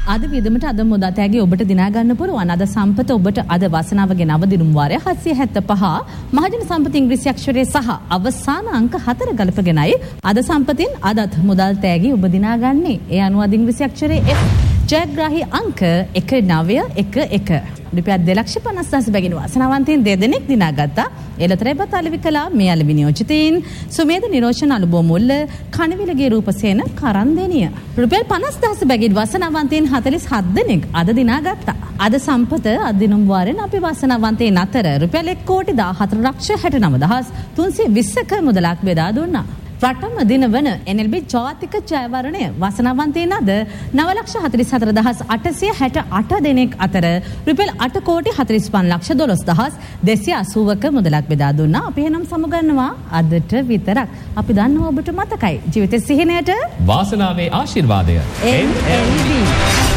අද විදමට අද මුදා තෑගි ඔබට දිනා ගන්න පුළුවන්. අද සම්පත ඔබට අද වාසනාවගේ නව දිනුම් වාරය 775 මහජන සම්පත ඉංග්‍රීසි අක්ෂරයේ සහ අවසාන අංක 4 ගලපගෙනයි අද සම්පතින් අදත් මුදල් තෑගි ඔබ දිනා ගන්නේ. ඒ අනුව අද ඉංග්‍රීසි අක්ෂරයේ F ජයග්‍රාහී අංක 1911 රුපියල් 2,50,000 බැගින වාසනාවන්තයින් දෙදෙනෙක් දිනාගත්තා. එලතරේ බතාලි කලා මේ අලි නියෝජිතයින් සුමේද නිරෝෂණ අලුබෝ මුල්ල කණවිලගේ රූපසේන කරන්දෙනිය රුපියල් 50,000 බැගින් වාසනාවන්තයින් 47 දෙනෙක් අද දිනාගත්තා. අද සම්පත අදිනුම් වාරෙන් අපි වාසනාවන්තයින් අතර රුපියල් 1,14,69,320ක මුදලක් බෙදා දුන්නා. රටම දින වන NLB ජාතික ජයවරණය වාසනාවන්තයින් අද 9,44,868 දෙනෙක් අතර රුපියල් 8,45,12,280ක මුදලක් බෙදා දුන්නා. අපි එනම් සමුගන්නවා අදට විතරක්. අපි දන්නවා ඔබට මතකයි ජීවිතේ සිහිනයට වාසනාවේ ආශිර්වාදය NLB